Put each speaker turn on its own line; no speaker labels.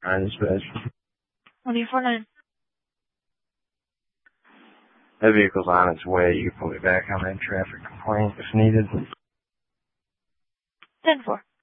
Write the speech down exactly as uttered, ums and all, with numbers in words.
Alright, dispatch.
one eight four nine.
That vehicle's on its way. You can put me back on that traffic complaint if needed.
ten four.